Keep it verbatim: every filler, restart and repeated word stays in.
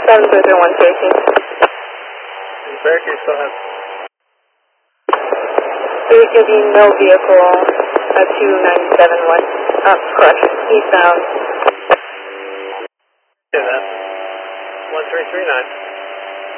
seven three three one Cherokee. Cherokee, still have. There could be no vehicle at two nine seven west, uh, correct, eastbound. Yeah, that's one three three nine.